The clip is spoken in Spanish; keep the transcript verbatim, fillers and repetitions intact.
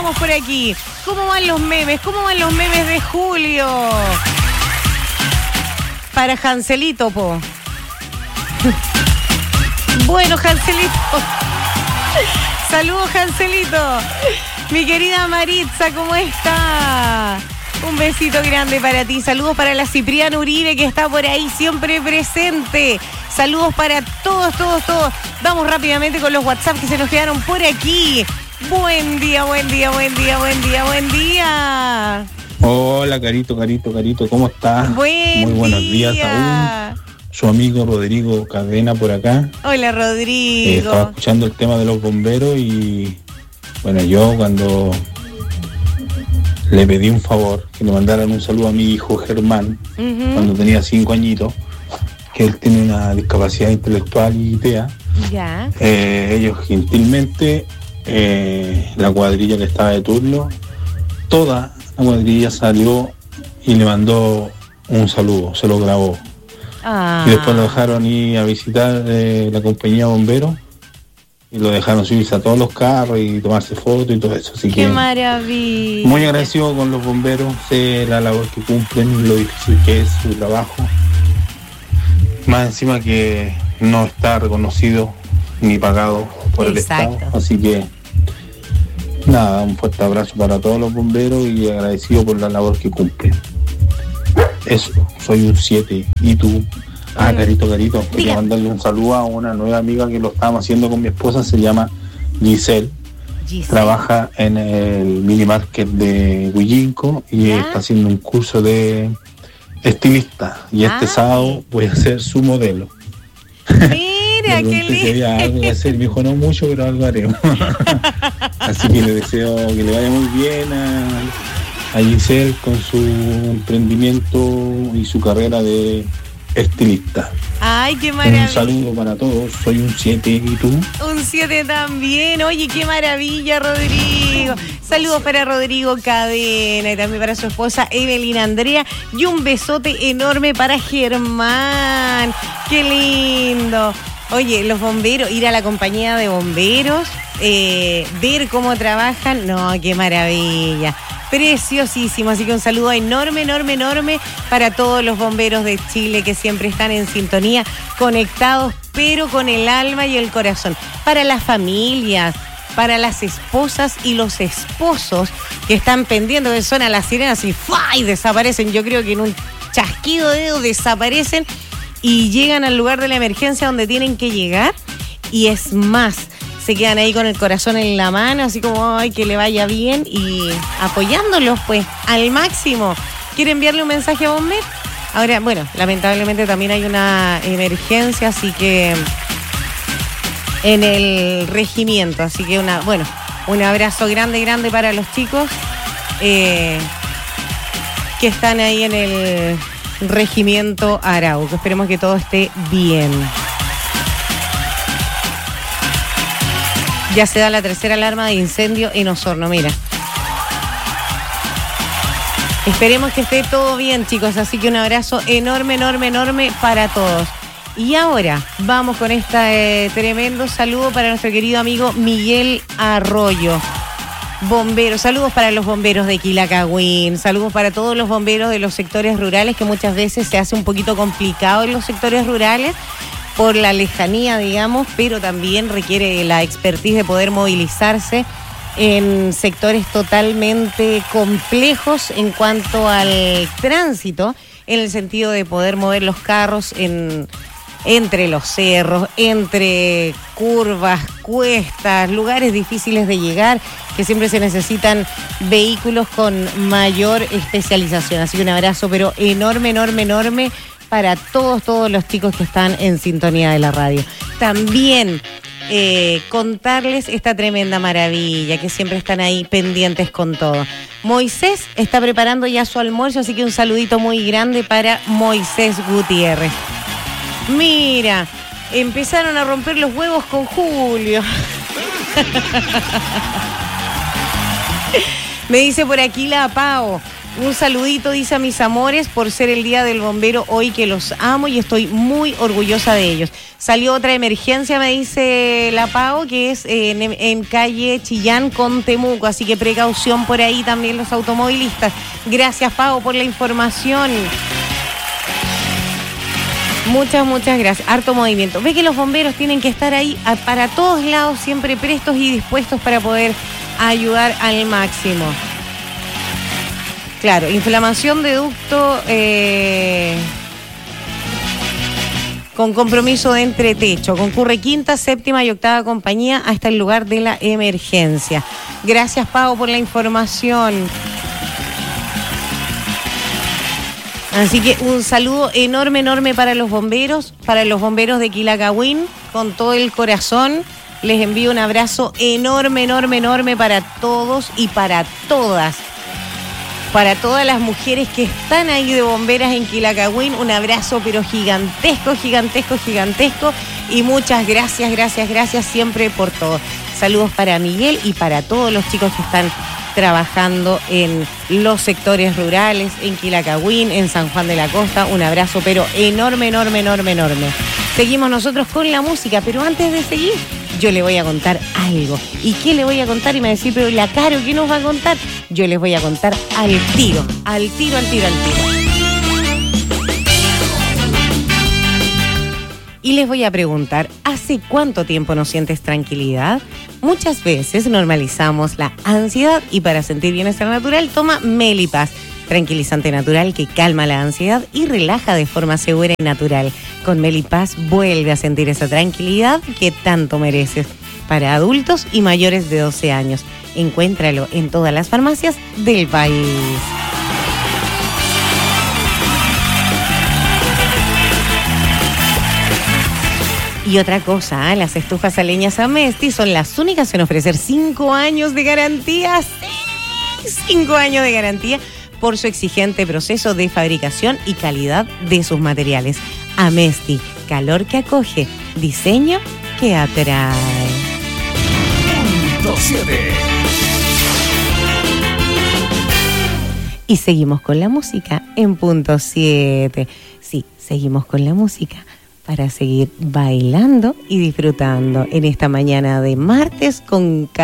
tenemos por aquí? ¿Cómo van los memes? ¿Cómo van los memes de Julio? Para Hanselito, po. Bueno, Hanselito. Saludos, Hanselito. Mi querida Maritza, ¿cómo está? Un besito grande para ti. Saludos para la Cipriana Uribe, que está por ahí siempre presente. Saludos para todos, todos, todos. Vamos rápidamente con los WhatsApp que se nos quedaron por aquí. Buen día, buen día, buen día, buen día, buen día. Hola, Carito, Carito, Carito, ¿cómo estás? Buen Muy buenos día. días aún. Su amigo Rodrigo Cadena por acá. Hola, Rodrigo. Eh, estaba escuchando el tema de los bomberos y bueno, yo cuando le pedí un favor, que le mandaran un saludo a mi hijo Germán, uh-huh. cuando tenía cinco añitos, que él tiene una discapacidad intelectual y T E A. Ya. Eh, ellos gentilmente, eh, la cuadrilla que estaba de turno, toda la cuadrilla salió y le mandó un saludo, se lo grabó. Ah. Y después lo dejaron ir a visitar eh, la compañía de bomberos y lo dejaron subirse a todos los carros y tomarse fotos y todo eso. Así ¡qué que maravilla! Muy agradecido con los bomberos, sé la labor que cumplen, lo difícil que es su trabajo. Más encima que no está reconocido ni pagado por Exacto. el Estado. Así que nada, un fuerte abrazo para todos los bomberos y agradecido por la labor que cumplen. Eso, soy un siete. ¿Y tú? Ah, Carito, Carito, quería mandarle un saludo a una nueva amiga que lo estábamos haciendo con mi esposa, se llama Giselle. Giselle. Trabaja en el mini market de Huillinco y ¿ya? Está haciendo un curso de estilista. Y ah, este sábado voy a ser su modelo. Mira, qué lindo. Si había algo que hacer, me dijo no mucho, pero algo haremos. Así que le deseo que le vaya muy bien a, a Giselle con su emprendimiento y su carrera de estilista. Ay, qué maravilla. Un saludo para todos, soy un siete, ¿y tú? Un siete también, oye, qué maravilla, Rodrigo. Saludos para Rodrigo Cadena y también para su esposa Evelyn Andrea y un besote enorme para Germán. Qué lindo. Oye, los bomberos, ir a la compañía de bomberos, eh, ver cómo trabajan, no, qué maravilla. Preciosísimo, así que un saludo enorme, enorme, enorme para todos los bomberos de Chile que siempre están en sintonía, conectados, pero con el alma y el corazón. Para las familias, para las esposas y los esposos que están pendientes, que suenan las sirenas y ¡fua! Y desaparecen. Yo creo que en un chasquido de dedos desaparecen y llegan al lugar de la emergencia donde tienen que llegar. Y es más, se quedan ahí con el corazón en la mano, así como ay, que le vaya bien y apoyándolos pues al máximo. ¿Quiere enviarle un mensaje a Bomber? Ahora, bueno, lamentablemente también hay una emergencia, así que en el regimiento, así que una, bueno, un abrazo grande, grande para los chicos eh, que están ahí en el regimiento Arauco. Esperemos que todo esté bien. Ya se da la tercera alarma de incendio en Osorno, mira. Esperemos que esté todo bien, chicos, así que un abrazo enorme, enorme, enorme para todos. Y ahora vamos con este eh, tremendo saludo para nuestro querido amigo Miguel Arroyo. Bomberos, saludos para los bomberos de Quilacagüín, saludos para todos los bomberos de los sectores rurales, que muchas veces se hace un poquito complicado en los sectores rurales por la lejanía, digamos, pero también requiere la expertise de poder movilizarse en sectores totalmente complejos en cuanto al tránsito, en el sentido de poder mover los carros en, entre los cerros, entre curvas, cuestas, lugares difíciles de llegar, que siempre se necesitan vehículos con mayor especialización. Así que un abrazo, pero enorme, enorme, enorme para todos, todos los chicos que están en sintonía de la radio. También eh, contarles esta tremenda maravilla, que siempre están ahí pendientes con todo. Moisés está preparando ya su almuerzo, así que un saludito muy grande para Moisés Gutiérrez. Mira, empezaron a romper los huevos con Julio. Me dice por aquí la Pao. Un saludito, dice, a mis amores, por ser el Día del Bombero hoy, que los amo y estoy muy orgullosa de ellos. Salió otra emergencia, me dice la Pau, que es en, en calle Chillán con Temuco, así que precaución por ahí también los automovilistas. Gracias, Pau, por la información. Muchas, muchas gracias. Harto movimiento. Ve que los bomberos tienen que estar ahí a, para todos lados, siempre prestos y dispuestos para poder ayudar al máximo. Claro, inflamación de ducto eh, con compromiso de entretecho. Concurre quinta, séptima y octava compañía hasta el lugar de la emergencia. Gracias, Pau, por la información. Así que un saludo enorme, enorme para los bomberos, para los bomberos de Quilacagüín, con todo el corazón. Les envío un abrazo enorme, enorme, enorme para todos y para todas. Para todas las mujeres que están ahí de bomberas en Quilacagüín, un abrazo pero gigantesco, gigantesco, gigantesco. Y muchas gracias, gracias, gracias siempre por todo. Saludos para Miguel y para todos los chicos que están trabajando en los sectores rurales, en Quilacagüín, en San Juan de la Costa. Un abrazo pero enorme, enorme, enorme, enorme. Seguimos nosotros con la música, pero antes de seguir, yo le voy a contar algo. ¿Y qué le voy a contar? Y me decís, pero la Caro, ¿qué nos va a contar? Yo les voy a contar al tiro, al tiro, al tiro, al tiro. Y les voy a preguntar, ¿hace cuánto tiempo no sientes tranquilidad? Muchas veces normalizamos la ansiedad y para sentir bienestar natural toma Melipaz, tranquilizante natural que calma la ansiedad y relaja de forma segura y natural. Con Melipaz vuelve a sentir esa tranquilidad que tanto mereces. Para adultos y mayores de doce años. Encuéntralo en todas las farmacias del país. Y otra cosa, ¿eh? Las estufas a leñas Amesti son las únicas en ofrecer cinco años de garantía. ¡Sí! cinco años de garantía por su exigente proceso de fabricación y calidad de sus materiales. Amesti, calor que acoge, diseño que atrae. Punto siete. Y seguimos con la música en punto siete. Sí, seguimos con la música para seguir bailando y disfrutando en esta mañana de martes con